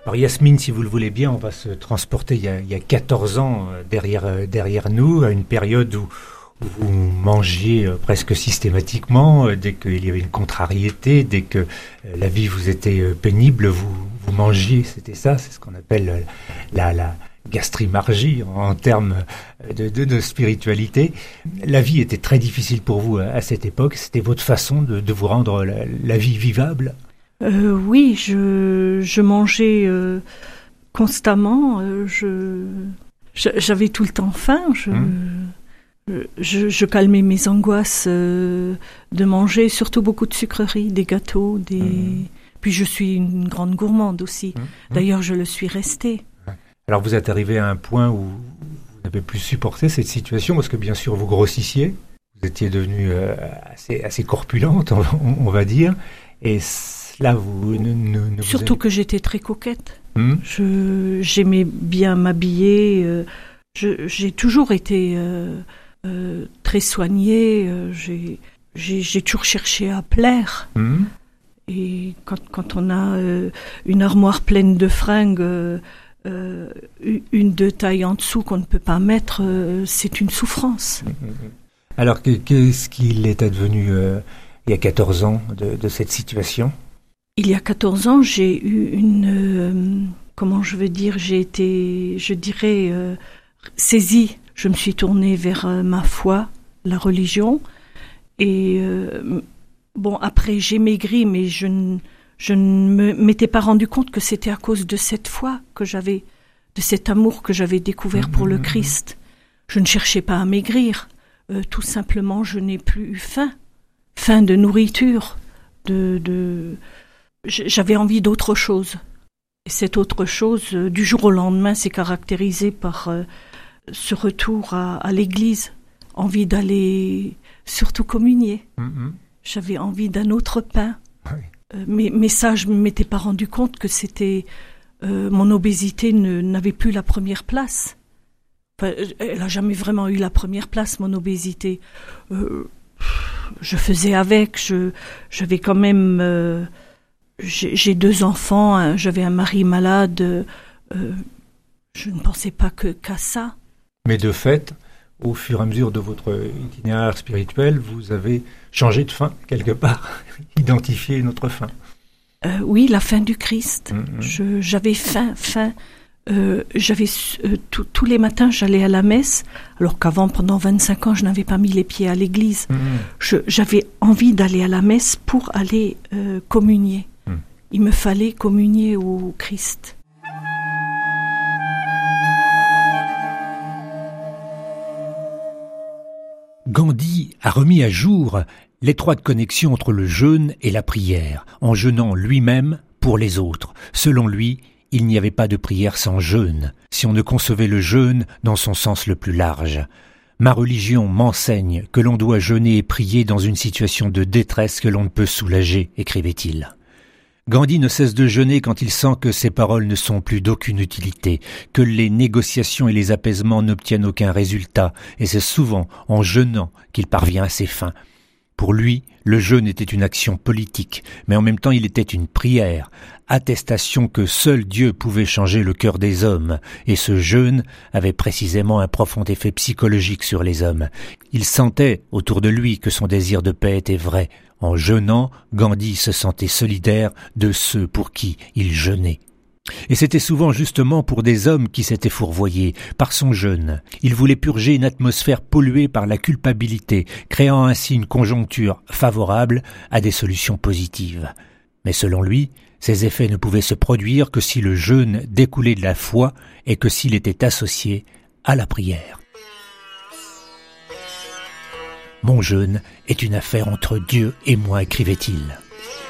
Alors Yasmine, si vous le voulez bien, on va se transporter il y a 14 ans derrière nous, à une période où vous mangiez presque systématiquement, dès qu'il y avait une contrariété, dès que la vie vous était pénible, vous mangiez, c'était ça, c'est ce qu'on appelle la gastrimargie en termes de spiritualité. La vie était très difficile pour vous à cette époque, c'était votre façon de vous rendre la vie vivable? Oui, je mangeais constamment, j'avais tout le temps faim, je calmais mes angoisses de manger, surtout beaucoup de sucreries, des gâteaux, Puis je suis une grande gourmande aussi. D'ailleurs, je le suis restée. Alors vous êtes arrivé à un point où vous n'avez plus supporté cette situation, parce que bien sûr vous grossissiez, vous étiez devenue assez corpulente, on va dire, et là surtout que j'étais très coquette. J'aimais bien m'habiller, j'ai toujours été très soignée, j'ai toujours cherché à plaire. Et quand on a une armoire pleine de fringues, une de taille en dessous qu'on ne peut pas mettre, c'est une souffrance. Alors qu'est-ce qu'il est advenu il y a 14 ans de cette situation? Il y a 14 ans, j'ai eu j'ai été, je dirais, saisie. Je me suis tournée vers ma foi, la religion, et après j'ai maigri, mais je ne m'étais pas rendu compte que c'était à cause de cette foi que j'avais, de cet amour que j'avais découvert pour le Christ. Je ne cherchais pas à maigrir, tout simplement je n'ai plus eu faim de nourriture, j'avais envie d'autre chose. Et cette autre chose, du jour au lendemain, s'est caractérisée par ce retour à l'église, envie d'aller surtout communier. J'avais envie d'un autre pain. Mais ça, je ne m'étais pas rendu compte que c'était... mon obésité n'avait plus la première place. Enfin, elle n'a jamais vraiment eu la première place, mon obésité. Je faisais avec, j'avais quand même... j'ai 2 enfants, j'avais un mari malade, je ne pensais pas qu'à ça. Mais de fait, au fur et à mesure de votre itinéraire spirituel, vous avez changé de faim quelque part, identifié notre faim. Oui, la faim du Christ. J'avais faim. Tous les matins, j'allais à la messe, alors qu'avant, pendant 25 ans, je n'avais pas mis les pieds à l'église. J'avais envie d'aller à la messe pour aller communier. Il me fallait communier au Christ. Gandhi a remis à jour l'étroite connexion entre le jeûne et la prière, en jeûnant lui-même pour les autres. Selon lui, il n'y avait pas de prière sans jeûne, si on ne concevait le jeûne dans son sens le plus large. Ma religion m'enseigne que l'on doit jeûner et prier dans une situation de détresse que l'on ne peut soulager, écrivait-il. Gandhi ne cesse de jeûner quand il sent que ses paroles ne sont plus d'aucune utilité, que les négociations et les apaisements n'obtiennent aucun résultat, et c'est souvent en jeûnant qu'il parvient à ses fins. Pour lui, le jeûne était une action politique, mais en même temps il était une prière, attestation que seul Dieu pouvait changer le cœur des hommes, et ce jeûne avait précisément un profond effet psychologique sur les hommes. Il sentait autour de lui que son désir de paix était vrai. En jeûnant, Gandhi se sentait solidaire de ceux pour qui il jeûnait. Et c'était souvent justement pour des hommes qui s'étaient fourvoyés par son jeûne. Il voulait purger une atmosphère polluée par la culpabilité, créant ainsi une conjoncture favorable à des solutions positives. Mais selon lui, ces effets ne pouvaient se produire que si le jeûne découlait de la foi et que s'il était associé à la prière. Mon jeûne est une affaire entre Dieu et moi, écrivait-il.